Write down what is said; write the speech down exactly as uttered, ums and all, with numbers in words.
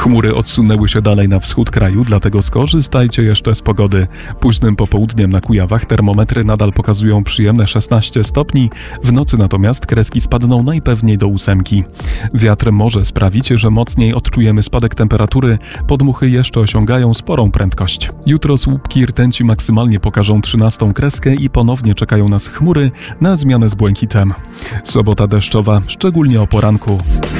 Chmury odsunęły się dalej na wschód kraju, dlatego skorzystajcie jeszcze z pogody. Późnym popołudniem na Kujawach termometry nadal pokazują przyjemne szesnaście stopni, w nocy natomiast kreski spadną najpewniej do ósemki. Wiatr może sprawić, że mocniej odczujemy spadek temperatury, podmuchy jeszcze osiągają sporą prędkość. Jutro słupki rtęci maksymalnie pokażą trzynastą kreskę i ponownie czekają nas chmury na zmianę z błękitem. Sobota deszczowa, szczególnie o poranku.